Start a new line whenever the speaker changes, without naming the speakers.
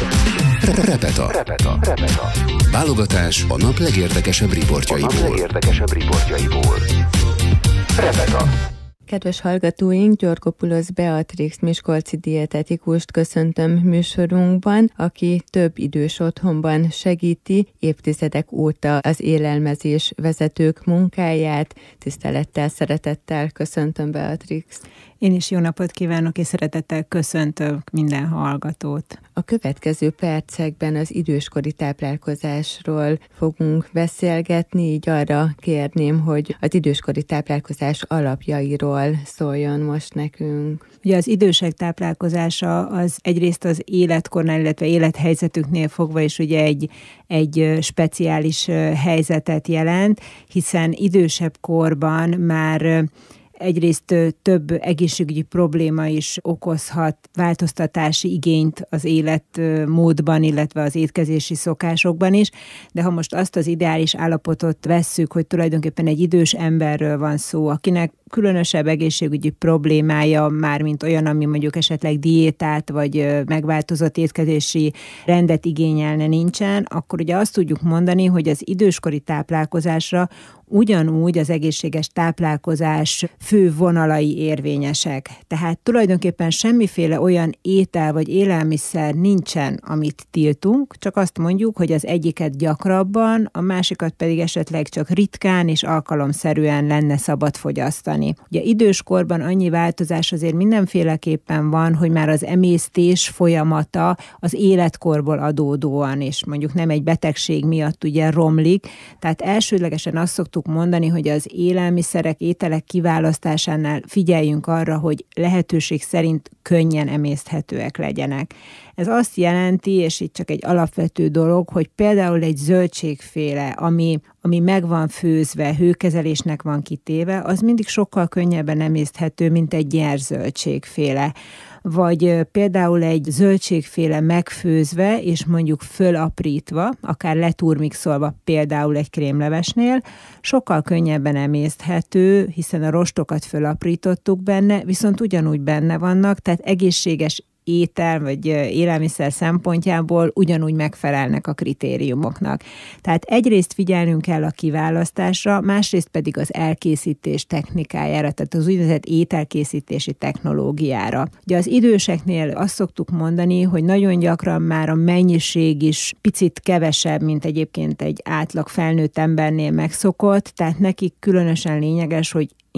Repeta. Válogatás a nap legérdekesebb riportjaiból. Repeta.
Kedves hallgatóink, Györgopoulos Beatrix miskolci dietetikust köszöntöm műsorunkban, aki több idős otthonban segíti évtizedek óta az élelmezés vezetők munkáját. Tisztelettel, szeretettel köszöntöm, Beatrix.
Én is jó napot kívánok, és szeretettel köszöntök minden hallgatót.
A következő percekben az időskori táplálkozásról fogunk beszélgetni, így arra kérném, hogy az időskori táplálkozás alapjairól szóljon most nekünk.
Ugye az idősek táplálkozása az egyrészt az életkornál, illetve élethelyzetüknél fogva is ugye egy speciális helyzetet jelent, hiszen idősebb korban már egyrészt több egészségügyi probléma is okozhat változtatási igényt az életmódban, illetve az étkezési szokásokban is, de ha most azt az ideális állapotot vesszük, hogy tulajdonképpen egy idős emberről van szó, akinek különösebb egészségügyi problémája, mármint olyan, ami mondjuk esetleg diétát, vagy megváltozott étkezési rendet igényelne, nincsen, akkor ugye azt tudjuk mondani, hogy az időskori táplálkozásra ugyanúgy az egészséges táplálkozás fő vonalai érvényesek. Tehát tulajdonképpen semmiféle olyan étel vagy élelmiszer nincsen, amit tiltunk, csak azt mondjuk, hogy az egyiket gyakrabban, a másikat pedig esetleg csak ritkán és alkalomszerűen lenne szabad fogyasztani. Ugye időskorban annyi változás azért mindenféleképpen van, hogy már az emésztés folyamata az életkorból adódóan, és mondjuk nem egy betegség miatt ugye romlik, tehát elsődlegesen azt szoktuk mondani, hogy az élelmiszerek, ételek kiválasztásánál figyeljünk arra, hogy lehetőség szerint könnyen emészthetőek legyenek. Ez azt jelenti, és itt csak egy alapvető dolog, hogy például egy zöldségféle, ami meg van főzve, hőkezelésnek van kitéve, az mindig sokkal könnyebben emészthető, mint egy nyerzöldségféle. Vagy például egy zöldségféle megfőzve, és mondjuk fölaprítva, akár letúrmixolva például egy krémlevesnél, sokkal könnyebben emészthető, hiszen a rostokat fölaprítottuk benne, viszont ugyanúgy benne vannak, tehát egészséges étel vagy élelmiszer szempontjából ugyanúgy megfelelnek a kritériumoknak. Tehát egyrészt figyelnünk kell a kiválasztásra, másrészt pedig az elkészítés technikájára, tehát az úgynevezett ételkészítési technológiára. Ugye az időseknél azt szoktuk mondani, hogy nagyon gyakran már a mennyiség is picit kevesebb, mint egyébként egy átlag felnőtt embernél megszokott, tehát nekik különösen lényeges, hogy